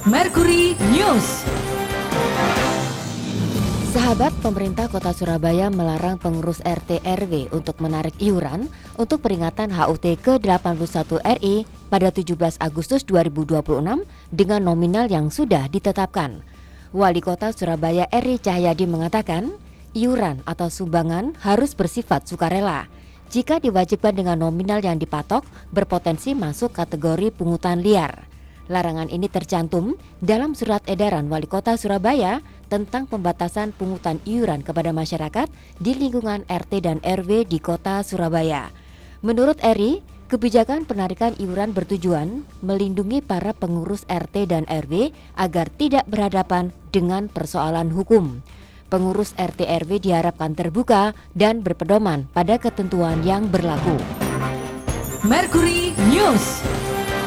Mercury News. Sahabat, pemerintah Kota Surabaya melarang pengurus RT RW untuk menarik iuran untuk peringatan HUT ke-81 RI pada 17 Agustus 2026 dengan nominal yang sudah ditetapkan. Wali Kota Surabaya Eri Cahyadi mengatakan, iuran atau sumbangan harus bersifat sukarela. Jika diwajibkan dengan nominal yang dipatok, berpotensi masuk kategori pungutan liar. Larangan ini tercantum dalam surat edaran Wali Kota Surabaya tentang pembatasan pungutan iuran kepada masyarakat di lingkungan RT dan RW di Kota Surabaya. Menurut Eri, kebijakan penarikan iuran bertujuan melindungi para pengurus RT dan RW agar tidak berhadapan dengan persoalan hukum. Pengurus RT RW diharapkan terbuka dan berpedoman pada ketentuan yang berlaku. Mercury News.